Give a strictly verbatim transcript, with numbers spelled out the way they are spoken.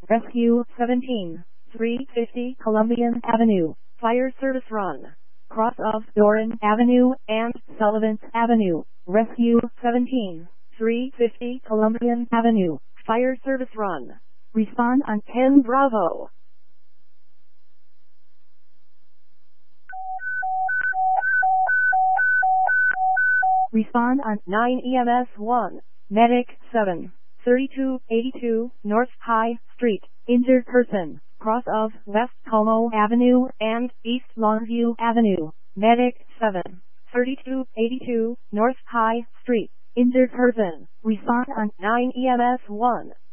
Rescue seventeen, three fifty Columbian Avenue, Fire Service Run. Cross of Doran Avenue and Sullivan Avenue. Rescue seventeen, three fifty Columbian Avenue, Fire Service Run. Respond on ten Bravo. Respond on nine E M S one. Medic seven, thirty-two eighty-two North High Street. Injured person. Cross of West Como Avenue and East Longview Avenue. Medic seven, thirty-two eighty-two North High Street. Injured person. Respond on nine E M S one.